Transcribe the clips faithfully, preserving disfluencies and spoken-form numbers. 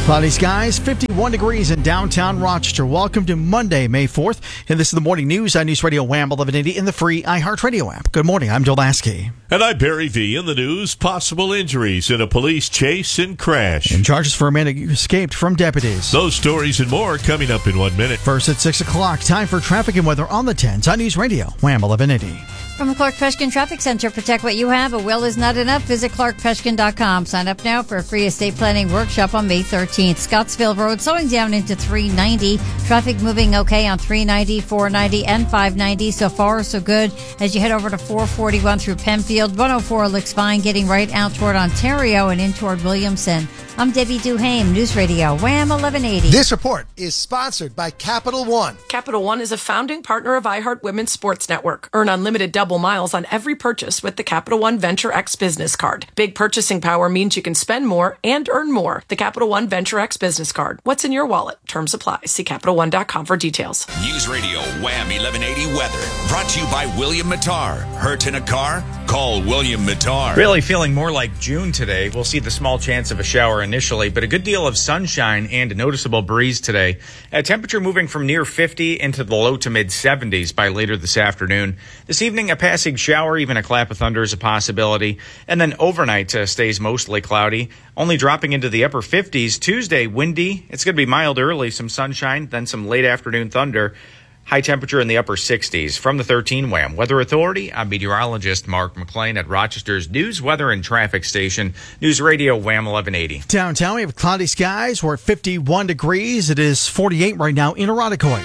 Cloudy skies, fifty-one degrees in downtown Rochester. Welcome to Monday, May fourth. And this is the morning news on News Radio Wham eleven eighty in the free iHeartRadio app. Good morning. I'm Joel Lasky. And I'm Barry V. In the news, possible injuries in a police chase and crash. And charges for a man who escaped from deputies. Those stories and more coming up in one minute. First at six o'clock, time for traffic and weather on the tens on News Radio Wham eleven eighty. From the Clark Peshkin Traffic Center, protect what you have. A will is not enough. Visit clark peshkin dot com. Sign up now for a free estate planning workshop on May thirteenth. Scottsville Road slowing down into three ninety. Traffic moving okay on three ninety, four ninety, and five ninety. So far, so good. As you head over to four forty-one through Penfield, one oh four looks fine, getting right out toward Ontario and in toward Williamson. I'm Debbie Duhame, News Radio Wham eleven eighty. This report is sponsored by Capital One. Capital One is a founding partner of iHeart Women's Sports Network. Earn unlimited double miles on every purchase with the Capital One Venture X Business Card. Big purchasing power means you can spend more and earn more. The Capital One Venture X Business Card. What's in your wallet? Terms apply. See Capital One dot com for details. News Radio Wham eleven eighty weather. Brought to you by William Mattar. Hurt in a car? Call William Mattar. Really feeling more like June today. We'll see the small chance of a shower initially, but a good deal of sunshine and a noticeable breeze today. A temperature moving from near fifty into the low to mid seventies by later this afternoon. This evening, a passing shower, even a clap of thunder is a possibility. And then overnight uh, stays mostly cloudy, only dropping into the upper fifties. Tuesday, windy. It's going to be mild early, some sunshine, then some late afternoon thunder. High temperature in the upper sixties. From the thirteen Wham Weather Authority, I'm meteorologist Mark McLean at Rochester's News, Weather, and Traffic Station, News Radio Wham eleven eighty. Downtown, we have cloudy skies. We're at fifty-one degrees. It is forty-eight right now in Irondequoit.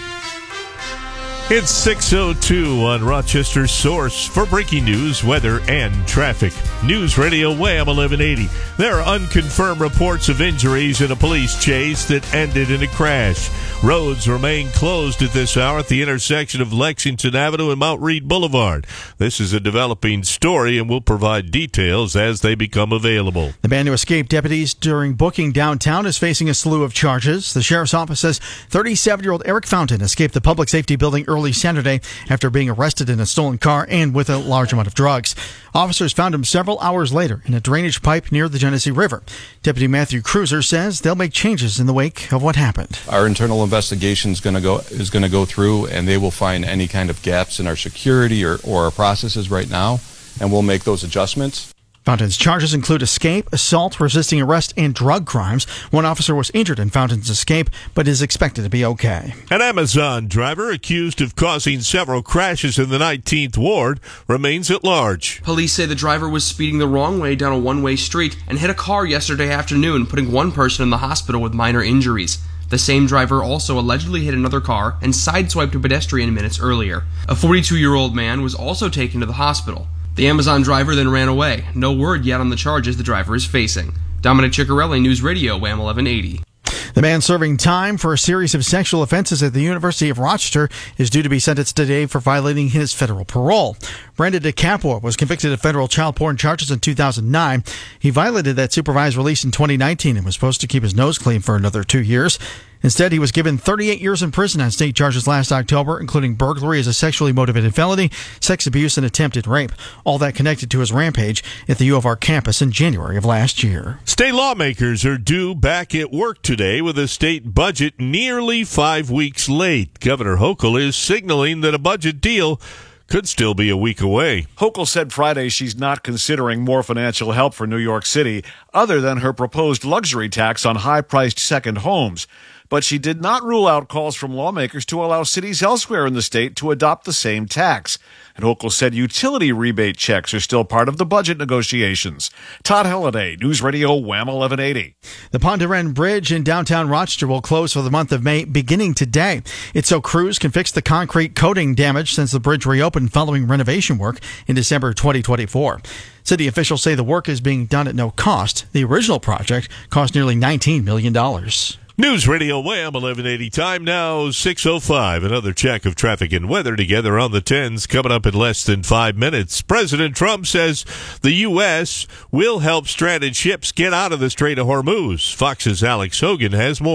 It's six oh two on Rochester's source for breaking news, weather, and traffic. News Radio Wham eleven eighty. There are unconfirmed reports of injuries in a police chase that ended in a crash. Roads remain closed at this hour at the intersection of Lexington Avenue and Mount Read Boulevard. This is a developing story, and we'll provide details as they become available. The man who escaped deputies during booking downtown is facing a slew of charges. The sheriff's office says thirty-seven-year-old Eric Fountain escaped the public safety building early Saturday after being arrested in a stolen car and with a large amount of drugs. Officers found him several hours later in a drainage pipe near the Genesee River. Deputy Matthew Cruiser says they'll make changes in the wake of what happened. Our internal investigation is going to go is going to go through, and they will find any kind of gaps in our security or, or our processes right now, and we'll make those adjustments. Fountain's charges include escape, assault, resisting arrest, and drug crimes. One officer was injured in Fountain's escape, but is expected to be okay. An Amazon driver accused of causing several crashes in the nineteenth Ward remains at large. Police say the driver was speeding the wrong way down a one-way street and hit a car yesterday afternoon, putting one person in the hospital with minor injuries. The same driver also allegedly hit another car and sideswiped a pedestrian minutes earlier. A forty-two-year-old man was also taken to the hospital. The Amazon driver then ran away. No word yet on the charges the driver is facing. Dominic Ciccarelli, News Radio, Wham eleven eighty. The man serving time for a series of sexual offenses at the University of Rochester is due to be sentenced today for violating his federal parole. Brandon DeCapua was convicted of federal child porn charges in two thousand nine. He violated that supervised release in twenty nineteen and was supposed to keep his nose clean for another two years. Instead, he was given thirty-eight years in prison on state charges last October, including burglary as a sexually motivated felony, sex abuse, and attempted rape. All that connected to his rampage at the U of R campus in January of last year. State lawmakers are due back at work today with a state budget nearly five weeks late. Governor Hochul is signaling that a budget deal could still be a week away. Hochul said Friday she's not considering more financial help for New York City other than her proposed luxury tax on high-priced second homes. But she did not rule out calls from lawmakers to allow cities elsewhere in the state to adopt the same tax. And Hochul said utility rebate checks are still part of the budget negotiations. Todd Halliday, News Radio Wham eleven eighty. The Pond du Rennes Bridge in downtown Rochester will close for the month of May, beginning today. It's so crews can fix the concrete coating damage since the bridge reopened following renovation work in December twenty twenty-four. City officials say the work is being done at no cost. The original project cost nearly nineteen million dollars. News Radio Wham eleven eighty. Time now six oh five. Another check of traffic and weather together on the tens coming up in less than five minutes. President Trump says the U S will help stranded ships get out of the Strait of Hormuz. Fox's Alex Hogan has more.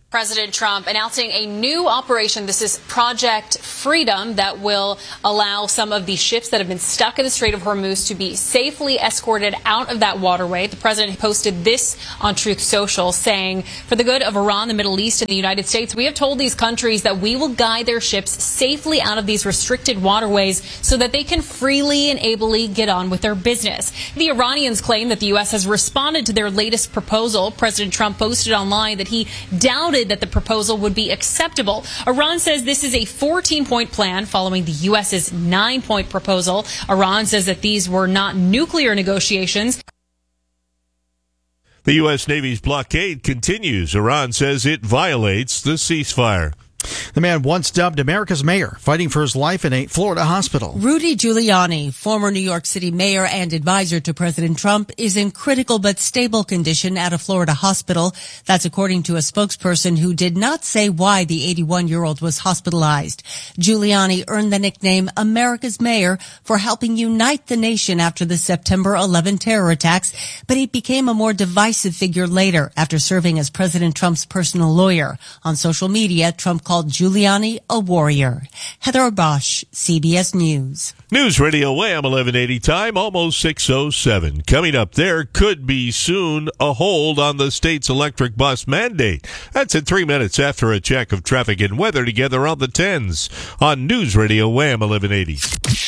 President Trump announcing a new operation. This is Project Freedom that will allow some of the ships that have been stuck in the Strait of Hormuz to be safely escorted out of that waterway. The president posted this on Truth Social saying, for the good of Iran, the Middle East, and the United States, we have told these countries that we will guide their ships safely out of these restricted waterways so that they can freely and ably get on with their business. The Iranians claim that the U S has responded to their latest proposal. President Trump posted online that he doubted that the proposal would be acceptable. Iran says this is a fourteen-point plan following the U S's nine-point proposal. Iran says that these were not nuclear negotiations. The U S Navy's blockade continues. Iran says it violates the ceasefire. The man once dubbed America's mayor, fighting for his life in a Florida hospital. Rudy Giuliani, former New York City mayor and advisor to President Trump, is in critical but stable condition at a Florida hospital. That's according to a spokesperson who did not say why the eighty-one-year-old was hospitalized. Giuliani earned the nickname America's mayor for helping unite the nation after the September eleventh terror attacks, but he became a more divisive figure later after serving as President Trump's personal lawyer. On social media, Trump called Giuliani a warrior. Heather Bosch, C B S News. News Radio Wham eleven eighty time, almost six oh seven. Coming up, there could be soon a hold on the state's electric bus mandate. That's in three minutes after a check of traffic and weather together on the tens on News Radio Wham eleven eighty.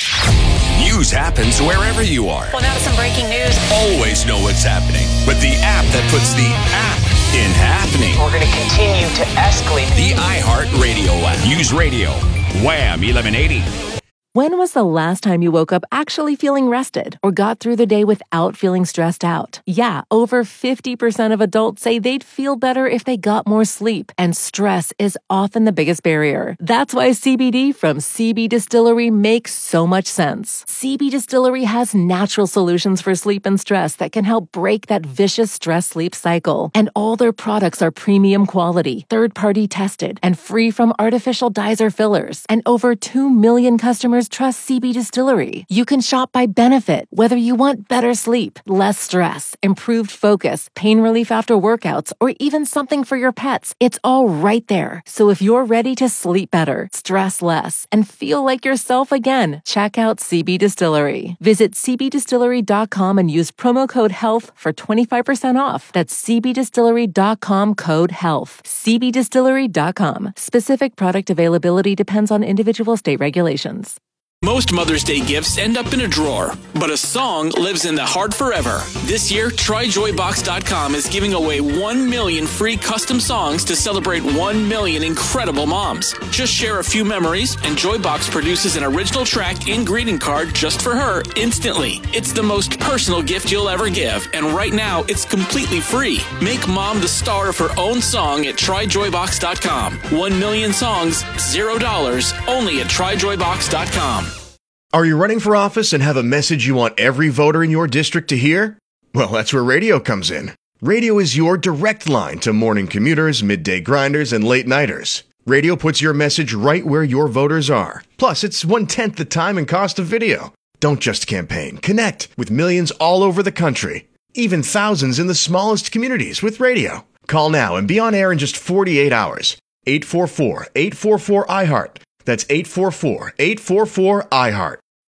News happens wherever you are. Well, now to some breaking news. Always know what's happening with the app that puts the app in happening. We're going to continue to escalate. The iHeartRadio app. News Radio. Wham eleven eighty. When was the last time you woke up actually feeling rested or got through the day without feeling stressed out? Yeah, over fifty percent of adults say they'd feel better if they got more sleep, and stress is often the biggest barrier. That's why C B D from C B Distillery makes so much sense. C B Distillery has natural solutions for sleep and stress that can help break that vicious stress-sleep cycle. And all their products are premium quality, third-party tested, and free from artificial dyes or fillers. And over two million customers trust C B Distillery. You can shop by benefit, whether you want better sleep, less stress, improved focus, pain relief after workouts, or even something for your pets. It's all right there. So if you're ready to sleep better, stress less, and feel like yourself again, check out C B Distillery. Visit c b distillery dot com and use promo code HEALTH for twenty-five percent off. That's c b distillery dot com code HEALTH. c b distillery dot com. Specific product availability depends on individual state regulations. Most Mother's Day gifts end up in a drawer, but a song lives in the heart forever. This year, try joy box dot com is giving away one million free custom songs to celebrate one million incredible moms. Just share a few memories, and Joybox produces an original track and greeting card just for her instantly. It's the most personal gift you'll ever give, and right now, it's completely free. Make mom the star of her own song at try joy box dot com. One million songs, zero dollars, only at try joy box dot com. Are you running for office and have a message you want every voter in your district to hear? Well, that's where radio comes in. Radio is your direct line to morning commuters, midday grinders, and late nighters. Radio puts your message right where your voters are. Plus, it's one-tenth the time and cost of video. Don't just campaign. Connect with millions all over the country. Even thousands in the smallest communities with radio. Call now and be on air in just forty-eight hours. eight four four, eight four four, I heart. That's eight four four, eight four four, I heart.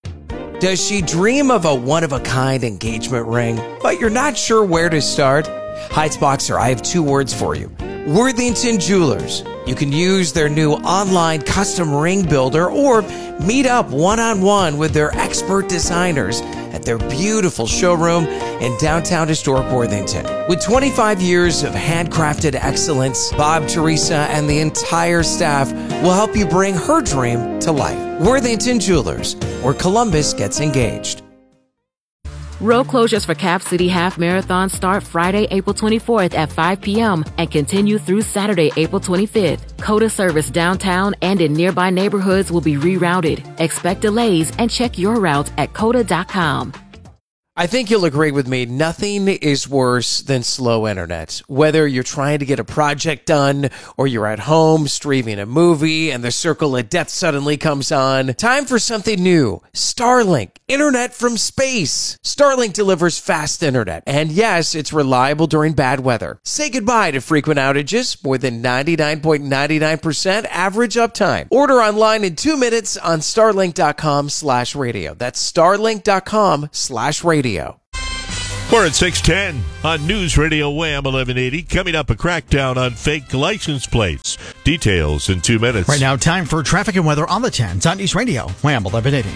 Does she dream of a one-of-a-kind engagement ring, but you're not sure where to start? Heights Boxer, I have two words for you. Worthington Jewelers. You can use their new online custom ring builder or meet up one-on-one with their expert designers at their beautiful showroom in downtown historic Worthington. With twenty-five years of handcrafted excellence, Bob, Teresa, and the entire staff will help you bring her dream to life. Worthington Jewelers, where Columbus gets engaged. Road closures for Cap City Half Marathon start Friday, April twenty-fourth at five p.m. and continue through Saturday, April twenty-fifth. COTA service downtown and in nearby neighborhoods will be rerouted. Expect delays and check your route at cota dot com. I think you'll agree with me. Nothing is worse than slow internet. Whether you're trying to get a project done or you're at home streaming a movie and the circle of death suddenly comes on, time for something new. Starlink. Internet from space. Starlink delivers fast internet. And yes, it's reliable during bad weather. Say goodbye to frequent outages. More than ninety-nine point nine nine percent average uptime. Order online in two minutes on starlink.com slash radio. That's starlink.com slash radio. We're at six ten on News Radio Wham eleven eighty. Coming up, a crackdown on fake license plates. Details in two minutes. Right now, time for traffic and weather on the tens on News Radio Wham eleven eighty.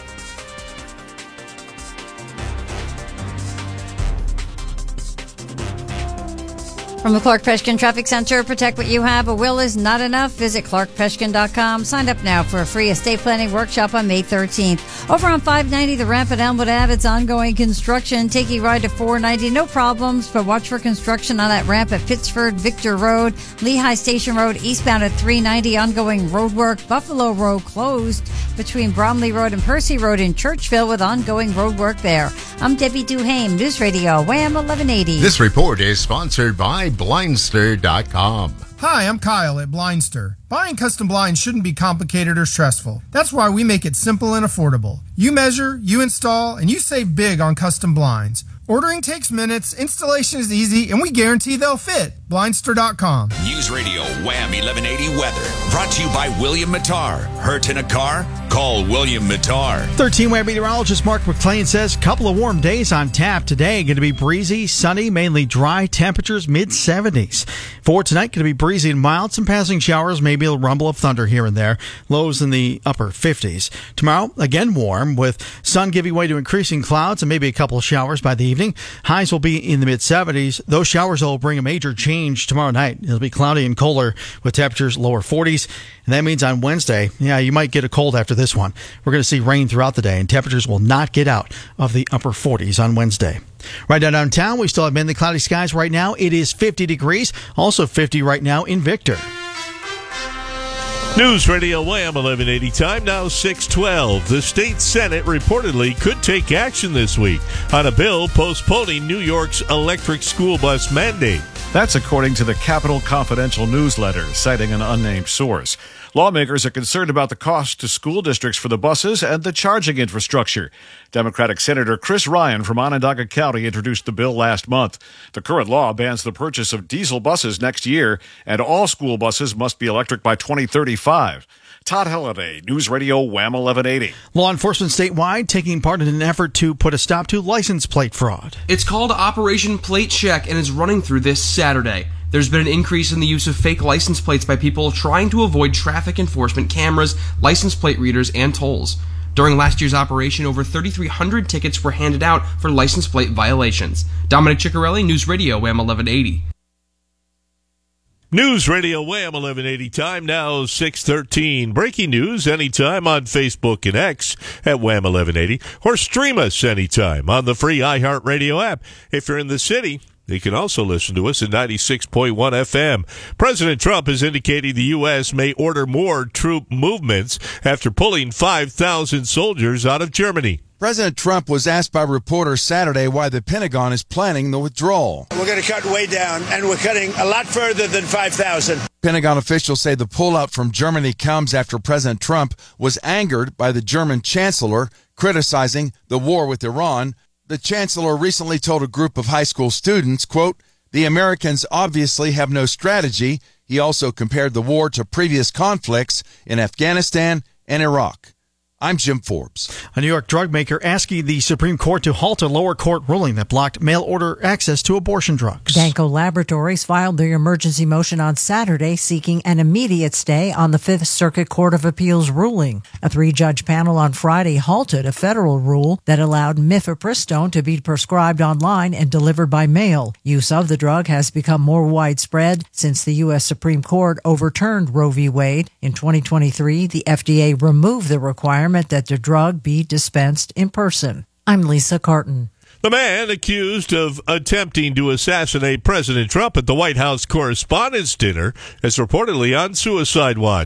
From the Clark Peshkin Traffic Center, protect what you have. A will is not enough. Visit clark peshkin dot com. Sign up now for a free estate planning workshop on May thirteenth. Over on five ninety, the ramp at Elmwood Ave, it's ongoing construction. Take you right to four ninety, no problems, but watch for construction on that ramp at Pittsford, Victor Road, Lehigh Station Road, eastbound at three ninety, ongoing road work. Buffalo Road closed between Bromley Road and Percy Road in Churchville with ongoing road work there. I'm Debbie Duhame, News Radio Wham eleven eighty. This report is sponsored by Blindster dot com. Hi, I'm Kyle at Blindster. Buying custom blinds shouldn't be complicated or stressful. That's why we make it simple and affordable. You measure, you install, and you save big on custom blinds. Ordering takes minutes, installation is easy, and we guarantee they'll fit. Blindster dot com. News Radio Wham eleven eighty weather. Brought to you by William Mattar. Hurt in a car? Call William Mattar. thirteen Wham meteorologist Mark McClain says couple of warm days on tap today. Going to be breezy, sunny, mainly dry. Temperatures mid seventies. For tonight, going to be breezy and mild. Some passing showers, maybe a rumble of thunder here and there. Lows in the upper fifties. Tomorrow, again warm with sun giving way to increasing clouds and maybe a couple of showers by the evening. Highs will be in the mid seventies. Those showers will bring a major change tomorrow night. It'll be cloudy and colder with temperatures lower forties. And that means on Wednesday, yeah, you might get a cold after this one. We're going to see rain throughout the day, and temperatures will not get out of the upper forties on Wednesday. Right now downtown, we still have mainly cloudy skies right now. It is fifty degrees, also fifty right now in Victor. News Radio Wham eleven eighty, time now six twelve. The state Senate reportedly could take action this week on a bill postponing New York's electric school bus mandate. That's according to the Capitol Confidential newsletter, citing an unnamed source. Lawmakers are concerned about the cost to school districts for the buses and the charging infrastructure. Democratic Senator Chris Ryan from Onondaga County introduced the bill last month. The current law bans the purchase of diesel buses next year, and all school buses must be electric by twenty thirty-five. Todd Halliday, News Radio Wham eleven eighty. Law enforcement statewide taking part in an effort to put a stop to license plate fraud. It's called Operation Plate Check and is running through this Saturday. There's been an increase in the use of fake license plates by people trying to avoid traffic enforcement cameras, license plate readers, and tolls. During last year's operation, over thirty-three hundred tickets were handed out for license plate violations. Dominic Ciccarelli, News Radio Wham eleven eighty. News Radio Wham eleven eighty, time now six thirteen. Breaking news anytime on Facebook and X at Wham eleven eighty, or stream us anytime on the free iHeartRadio app. If you're in the city, you can also listen to us at ninety-six point one F M. President Trump has indicated the U S may order more troop movements after pulling five thousand soldiers out of Germany. President Trump was asked by reporters Saturday why the Pentagon is planning the withdrawal. We're going to cut way down, and we're cutting a lot further than five thousand. Pentagon officials say the pullout from Germany comes after President Trump was angered by the German chancellor criticizing the war with Iran. The chancellor recently told a group of high school students, quote, "The Americans obviously have no strategy." He also compared the war to previous conflicts in Afghanistan and Iraq. I'm Jim Forbes. A New York drug maker asking the Supreme Court to halt a lower court ruling that blocked mail-order access to abortion drugs. Danco Laboratories filed their emergency motion on Saturday seeking an immediate stay on the Fifth Circuit Court of Appeals ruling. A three-judge panel on Friday halted a federal rule that allowed mifepristone to be prescribed online and delivered by mail. Use of the drug has become more widespread since the U S Supreme Court overturned Roe v. Wade. In twenty twenty-three, the F D A removed the requirement that the drug be dispensed in person. I'm Lisa Carton. The man accused of attempting to assassinate President Trump at the White House Correspondents' Dinner is reportedly on suicide watch.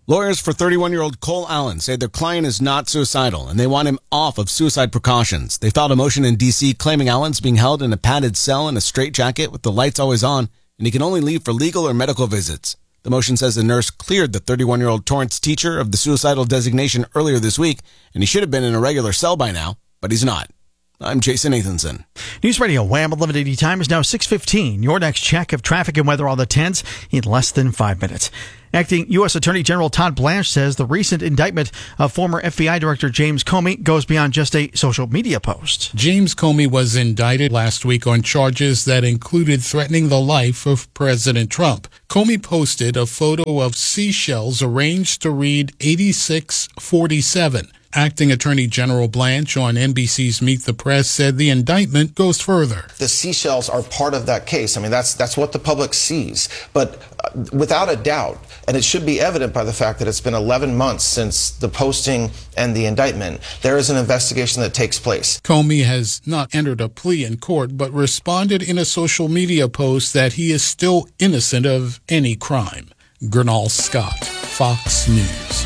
Lawyers for thirty-one-year-old Cole Allen say their client is not suicidal and they want him off of suicide precautions. They filed a motion in D C claiming Allen's being held in a padded cell in a straitjacket with the lights always on, and he can only leave for legal or medical visits. The motion says the nurse cleared the thirty-one-year-old Torrance teacher of the suicidal designation earlier this week, and he should have been in a regular cell by now, but he's not. I'm Jason Nathanson. News Radio Wham eleven eighty time is now six fifteen. Your next check of traffic and weather on the tens in less than five minutes. Acting U S Attorney General Todd Blanche says the recent indictment of former F B I Director James Comey goes beyond just a social media post. James Comey was indicted last week on charges that included threatening the life of President Trump. Comey posted a photo of seashells arranged to read eighty-six forty-seven. Acting Attorney General Blanche on N B C's Meet the Press said the indictment goes further. The seashells are part of that case. I mean, that's that's what the public sees. But uh, without a doubt, and it should be evident by the fact that it's been eleven months since the posting and the indictment, there is an investigation that takes place. Comey has not entered a plea in court, but responded in a social media post that he is still innocent of any crime. Gernal Scott, Fox News.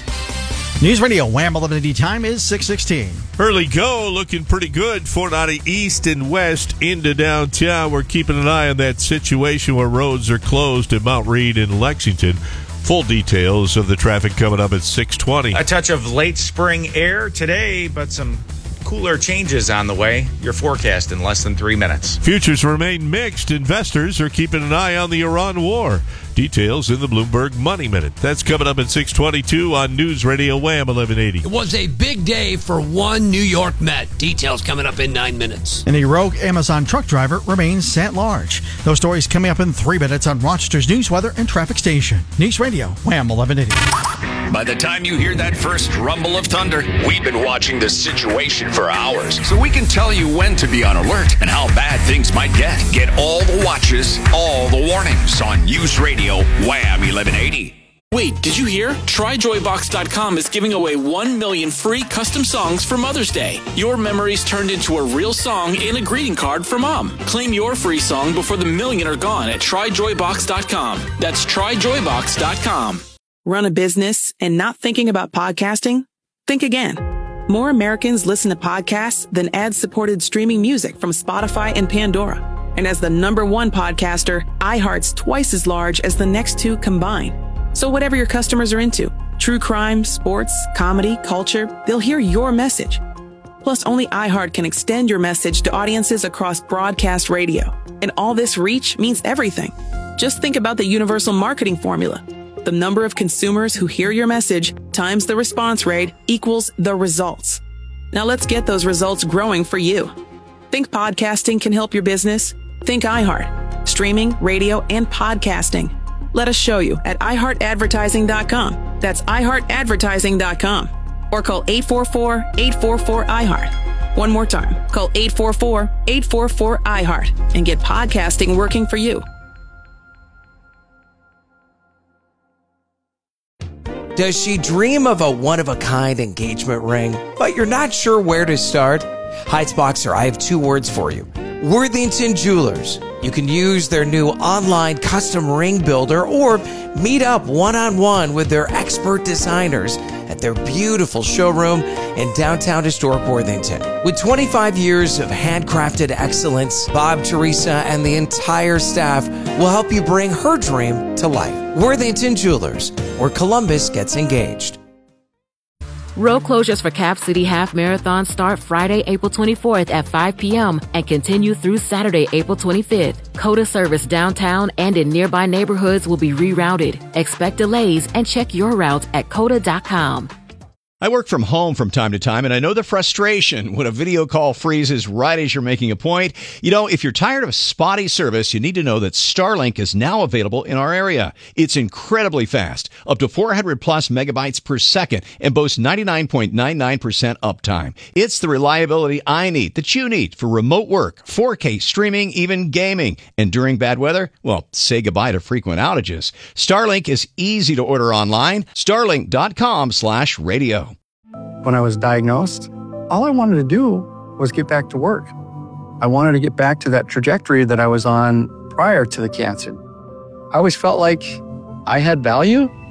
News Radio Wham eleven eighty time is six sixteen. Early go looking pretty good. Fortnite east and west into downtown. We're keeping an eye on that situation where roads are closed at Mount Read and Lexington. Full details of the traffic coming up at six twenty. A touch of late spring air today, but some cooler changes on the way. Your forecast in less than three minutes. Futures remain mixed. Investors are keeping an eye on the Iran war. Details in the Bloomberg Money Minute. That's coming up at six twenty-two on News Radio Wham eleven eighty. It was a big day for one New York Met. Details coming up in nine minutes. And a rogue Amazon truck driver remains at large. Those stories coming up in three minutes on Rochester's news, weather, and traffic station. News Radio Wham eleven eighty. By the time you hear that first rumble of thunder, we've been watching this situation for hours, so we can tell you when to be on alert and how bad things might get. Get all the watches, all the warnings on News Radio Wham eleven eighty. Wait, did you hear? Try Joy Box dot com is giving away one million free custom songs for Mother's Day. Your memories turned into a real song and a greeting card for Mom. Claim your free song before the million are gone at Try Joy Box dot com. That's Try Joy Box dot com. Run a business and not thinking about podcasting? Think again. More Americans listen to podcasts than ad-supported streaming music from Spotify and Pandora. And as the number one podcaster, iHeart's twice as large as the next two combined. So whatever your customers are into, true crime, sports, comedy, culture, they'll hear your message. Plus, only iHeart can extend your message to audiences across broadcast radio. And all this reach means everything. Just think about the universal marketing formula. The number of consumers who hear your message times the response rate equals the results. Now let's get those results growing for you. Think podcasting can help your business? Think iHeart. Streaming, radio, and podcasting. Let us show you at i heart advertising dot com. That's i heart advertising dot com. Or call eight four four, eight four four, I heart. One more time. Call eight four four, eight four four, I heart and get podcasting working for you. Does she dream of a one-of-a-kind engagement ring, but you're not sure where to start? Heights Boxer, I have two words for you. Worthington Jewelers. You can use their new online custom ring builder or meet up one-on-one with their expert designers at their beautiful showroom in downtown historic Worthington. With twenty-five years of handcrafted excellence, Bob, Teresa, and the entire staff will help you bring her dream to life. Worthington Jewelers, where Columbus gets engaged. Road closures for Cap City Half Marathon start Friday, April twenty-fourth at five p.m. and continue through Saturday, April twenty-fifth. COTA service downtown and in nearby neighborhoods will be rerouted. Expect delays and check your route at cota dot com. I work from home from time to time, and I know the frustration when a video call freezes right as you're making a point. You know, if you're tired of spotty service, you need to know that Starlink is now available in our area. It's incredibly fast, up to four hundred plus megabytes per second, and boasts ninety-nine point nine nine percent uptime. It's the reliability I need, that you need, for remote work, four K streaming, even gaming. And during bad weather, well, say goodbye to frequent outages. Starlink is easy to order online. Starlink dot com slash radio. When I was diagnosed, all I wanted to do was get back to work. I wanted to get back to that trajectory that I was on prior to the cancer. I always felt like I had value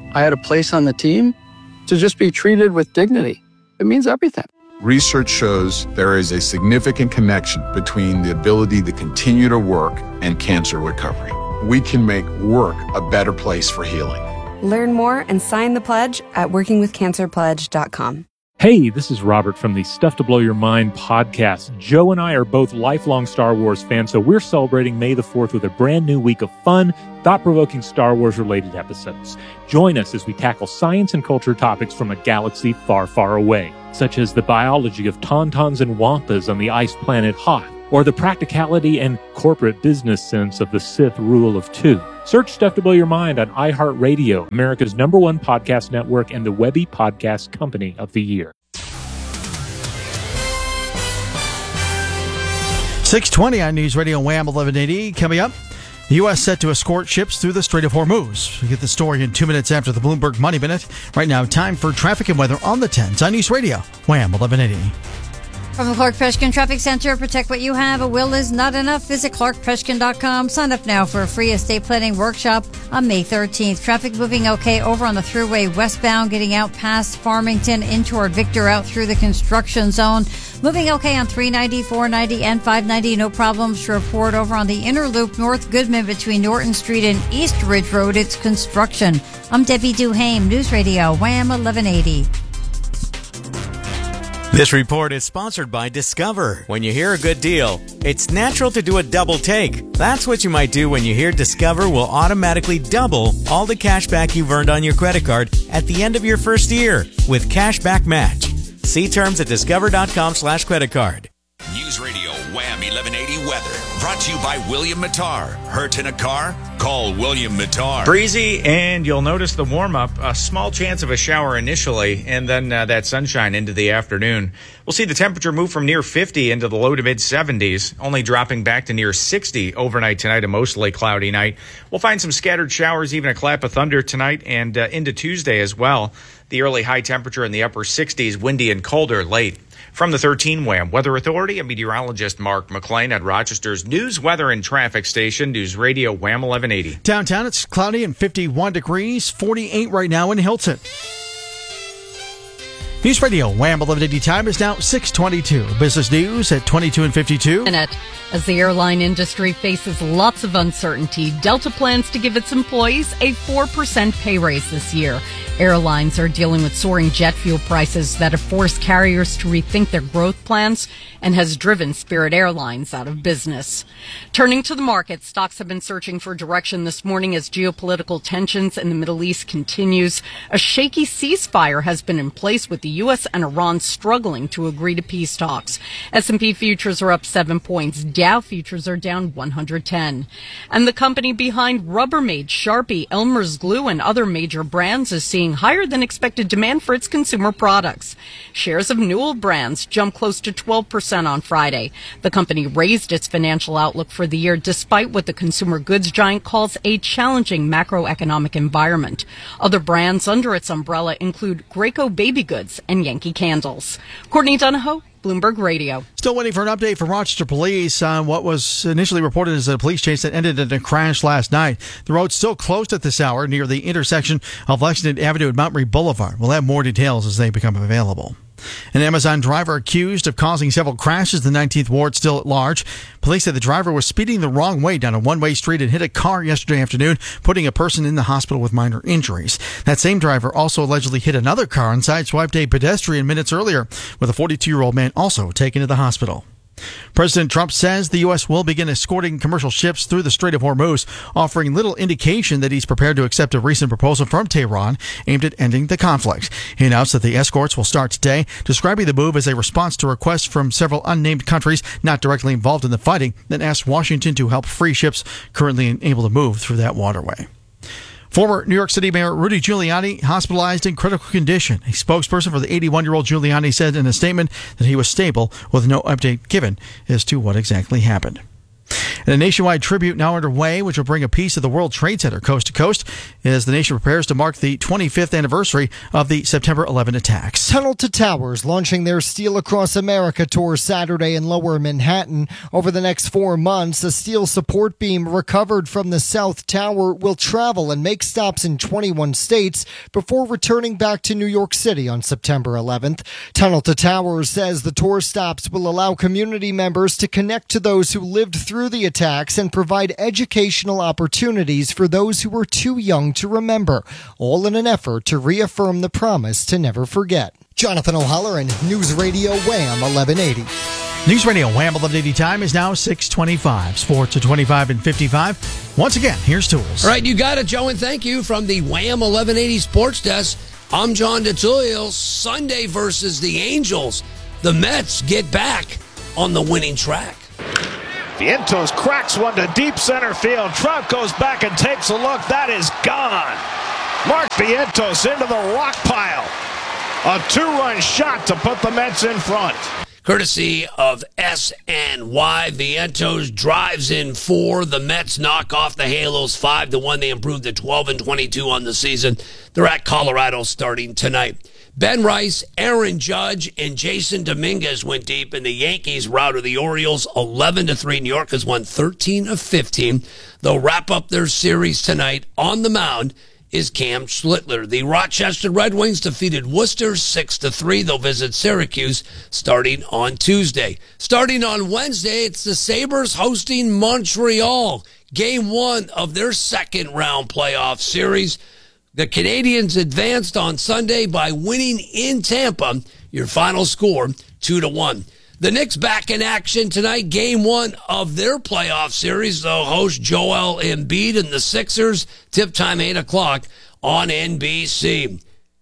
I had a place on the team, to just be treated with dignity. It means everything. Research shows there is a significant connection between the ability to continue to work and cancer recovery. We can make work a better place for healing. Learn more and sign the pledge at working with cancer pledge dot com. Hey, this is Robert from the Stuff to Blow Your Mind podcast. Joe and I are both lifelong Star Wars fans, so we're celebrating May the fourth with a brand new week of fun, thought-provoking Star Wars-related episodes. Join us as we tackle science and culture topics from a galaxy far, far away, such as the biology of tauntauns and wampas on the ice planet Hoth, or the practicality and corporate business sense of the Sith rule of two. Search Stuff to Blow Your Mind on iHeartRadio, America's number one podcast network and the Webby Podcast Company of the Year. six twenty on News Radio Wham eleven eighty. Coming up, the U S set to escort ships through the Strait of Hormuz. We get the story in two minutes after the Bloomberg Money Minute. Right now, time for traffic and weather on the tens on News Radio Wham eleven eighty. From the Clark Preskin Traffic Center, protect what you have. A will is not enough. Visit clark preskin dot com. Sign up now for a free estate planning workshop on May thirteenth. Traffic moving okay over on the Thruway westbound, getting out past Farmington in toward Victor, out through the construction zone. Moving okay on three ninety, four ninety, and five ninety. No problems to report over on the inner loop North Goodman between Norton Street and East Ridge Road. It's construction. I'm Debbie Duhame, News Radio Wham eleven eighty. This report is sponsored by Discover. When you hear a good deal, it's natural to do a double take. That's what you might do when you hear Discover will automatically double all the cash back you've earned on your credit card at the end of your first year with Cashback Match. See terms at discover.com slash credit card. News Radio Wham eleven eighty weather. Brought to you by William Mattar. Hurt in a car? Call William Mattar. Breezy, and you'll notice the warm-up. A small chance of a shower initially, and then uh, that sunshine into the afternoon. We'll see the temperature move from near fifty into the low to mid-seventies, only dropping back to near sixty overnight tonight, a mostly cloudy night. We'll find some scattered showers, even a clap of thunder tonight, and uh, into Tuesday as well. The early high temperature in the upper sixties, windy and colder late. From the thirteen Wham Weather Authority, I'm meteorologist Mark McLean at Rochester's News, Weather, and Traffic Station, News Radio Wham eleven eighty. Downtown, it's cloudy and fifty-one degrees, forty-eight right now in Hilton. News Radio Wham eleven eighty time is now six twenty-two. Business news at twenty-two and fifty-two. As the airline industry faces lots of uncertainty, Delta plans to give its employees a four percent pay raise this year. Airlines are dealing with soaring jet fuel prices that have forced carriers to rethink their growth plans and has driven Spirit Airlines out of business. Turning to the market, stocks have been searching for direction this morning as geopolitical tensions in the Middle East continues. A shaky ceasefire has been in place with the U S and Iran struggling to agree to peace talks. S and P futures are up seven points. Dow futures are down one hundred ten. And the company behind Rubbermaid, Sharpie, Elmer's Glue, and other major brands is seeing higher than expected demand for its consumer products. Shares of Newell Brands jumped close to twelve percent on Friday. The company raised its financial outlook for the year despite what the consumer goods giant calls a challenging macroeconomic environment. Other brands under its umbrella include Graco Baby Goods and Yankee Candles. Courtney Donahoe, Bloomberg Radio. Still waiting for an update from Rochester Police on what was initially reported as a police chase that ended in a crash last night. The road's still closed at this hour near the intersection of Lexington Avenue and Montgomery Boulevard. We'll have more details as they become available. An Amazon driver accused of causing several crashes in the nineteenth Ward still at large. Police say the driver was speeding the wrong way down a one-way street and hit a car yesterday afternoon, putting a person in the hospital with minor injuries. That same driver also allegedly hit another car and sideswiped a pedestrian minutes earlier, with a forty-two-year-old man also taken to the hospital. President Trump says the U S will begin escorting commercial ships through the Strait of Hormuz, offering little indication that he's prepared to accept a recent proposal from Tehran aimed at ending the conflict. He announced that the escorts will start today, describing the move as a response to requests from several unnamed countries not directly involved in the fighting that asked Washington to help free ships currently able to move through that waterway. Former New York City Mayor Rudy Giuliani hospitalized in critical condition. A spokesperson for the eighty-one-year-old Giuliani said in a statement that he was stable, with no update given as to what exactly happened. And a nationwide tribute now underway, which will bring a piece of the World Trade Center coast to coast as the nation prepares to mark the twenty-fifth anniversary of the September eleventh attacks. Tunnel to Towers launching their Steel Across America tour Saturday in Lower Manhattan. Over the next four months, a steel support beam recovered from the South Tower will travel and make stops in twenty-one states before returning back to New York City on September eleventh. Tunnel to Towers says the tour stops will allow community members to connect to those who lived through the attacks and provide educational opportunities for those who were too young to remember, all in an effort to reaffirm the promise to never forget. Jonathan O'Halloran, News Radio Wham eleven eighty. News Radio Wham eleven eighty time is now six twenty-five. Sports at twenty-five and fifty-five. Once again, here's Tools. All right, you got it, Joe, and thank you from the Wham eleven eighty Sports Desk. I'm John DeTullio. Sunday versus the Angels. The Mets get back on the winning track. Vientos cracks one to deep center field. Trout goes back and takes a look. That is gone. Mark Vientos into the rock pile. A two-run shot to put the Mets in front. Courtesy of S N Y, Vientos drives in four. The Mets knock off the Halos five to one. They improved to twelve and twenty-two on the season. They're at Colorado starting tonight. Ben Rice, Aaron Judge, and Jason Dominguez went deep in the Yankees' rout of the Orioles, eleven to three. New York has won thirteen of fifteen. They'll wrap up their series tonight. On the mound is Cam Schlittler. The Rochester Red Wings defeated Worcester six to three. They'll visit Syracuse starting on Tuesday. Starting on Wednesday, it's the Sabres hosting Montreal. Game one of their second round playoff series. The Canadians advanced on Sunday by winning in Tampa. Your final score, two to one. The Knicks back in action tonight. Game one of their playoff series. They'll host Joel Embiid and the Sixers. Tip time eight o'clock on N B C.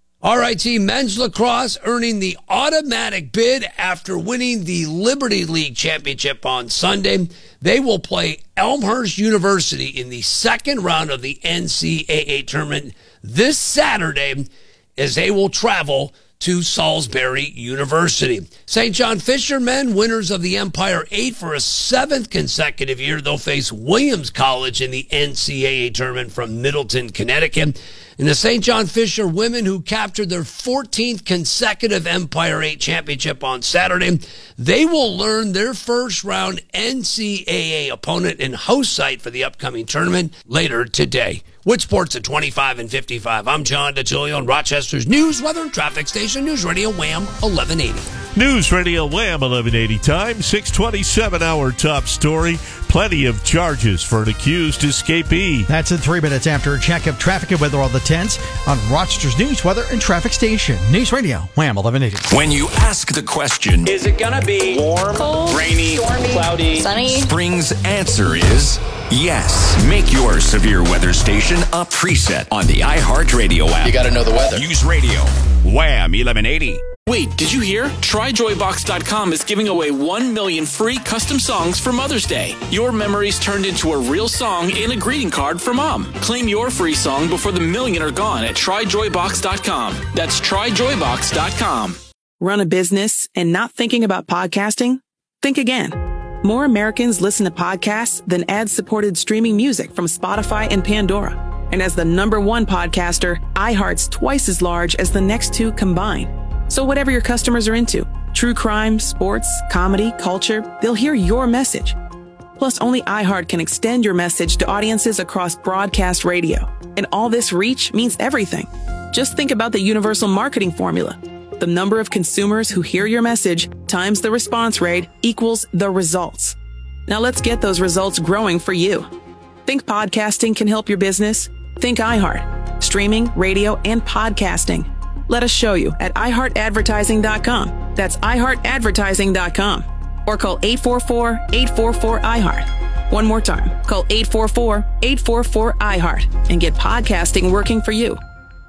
R I T men's lacrosse earning the automatic bid after winning the Liberty League championship on Sunday. They will play Elmhurst University in the second round of the N C double A tournament this Saturday as they will travel to Salisbury University. Saint John Fisher men, winners of the Empire eight for a seventh consecutive year. They'll face Williams College in the N C double A tournament from Middleton, Connecticut. And the Saint John Fisher women, who captured their fourteenth consecutive Empire eight championship on Saturday, they will learn their first round N C double A opponent and host site for the upcoming tournament later today. With sports at twenty-five and fifty-five, I'm John DeTullio on Rochester's News, Weather, and Traffic Station, News Radio Wham eleven eighty. News Radio Wham eleven eighty time, six twenty-seven, our top story. Plenty of charges for an accused escapee. That's in three minutes after a check of traffic and weather on the tens on Rochester's News, Weather, and Traffic Station. News Radio Wham eleven eighty. When you ask the question, is it going to be warm, cold, rainy, stormy, cloudy, sunny? Spring's answer is yes. Make your severe weather station a preset on the iHeartRadio app. You got to know the weather. News Radio Wham eleven eighty. Wait, did you hear? Try Joy Box dot com is giving away one million free custom songs for Mother's Day. Your memories turned into a real song and a greeting card for Mom. Claim your free song before the million are gone at Try Joy Box dot com. That's Try Joy Box dot com. Run a business and not thinking about podcasting? Think again. More Americans listen to podcasts than ad-supported streaming music from Spotify and Pandora. And as the number one podcaster, iHeart's twice as large as the next two combined. So whatever your customers are into, true crime, sports, comedy, culture, they'll hear your message. Plus, only iHeart can extend your message to audiences across broadcast radio. And all this reach means everything. Just think about the universal marketing formula. The number of consumers who hear your message times the response rate equals the results. Now let's get those results growing for you. Think podcasting can help your business? Think iHeart. Streaming, radio, and podcasting. Let us show you at i heart advertising dot com. That's i heart advertising dot com. Or call eight four four, eight four four, I heart. One more time. Call eight four four, eight four four, I heart and get podcasting working for you.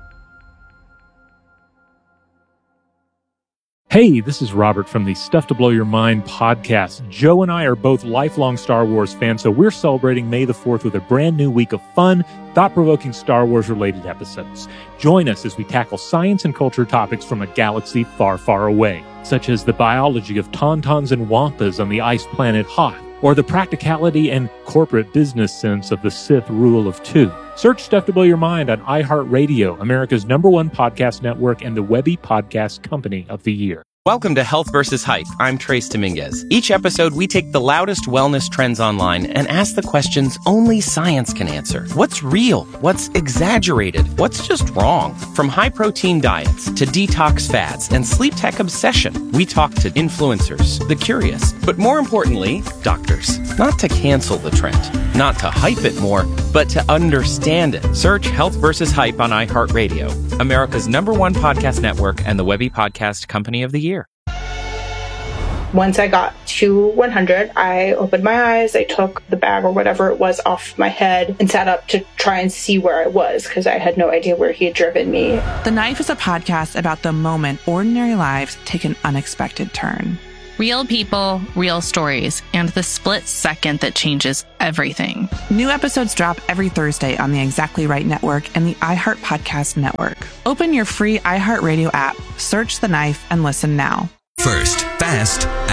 Hey, this is Robert from the Stuff to Blow Your Mind podcast. Joe and I are both lifelong Star Wars fans, so we're celebrating May the fourth with a brand new week of fun, thought-provoking Star Wars-related episodes. Join us as we tackle science and culture topics from a galaxy far, far away, such as the biology of tauntauns and wampas on the ice planet Hoth, or the practicality and corporate business sense of the Sith rule of two. Search Stuff to Blow Your Mind on iHeartRadio, America's number one podcast network and the Webby Podcast Company of the Year. Welcome to Health versus Hype. I'm Trace Dominguez. Each episode, we take the loudest wellness trends online and ask the questions only science can answer. What's real? What's exaggerated? What's just wrong? From high-protein diets to detox fads and sleep tech obsession, we talk to influencers, the curious, but more importantly, doctors. Not to cancel the trend, not to hype it more, but to understand it. Search Health versus Hype on iHeartRadio, America's number one podcast network and the Webby Podcast Company of the Year. Once I got to one hundred, I opened my eyes, I took the bag or whatever it was off my head and sat up to try and see where I was because I had no idea where he had driven me. The Knife is a podcast about the moment ordinary lives take an unexpected turn. Real people, real stories, and the split second that changes everything. New episodes drop every Thursday on the Exactly Right Network and the iHeart Podcast Network. Open your free iHeartRadio app, search The Knife, and listen now. First, fast,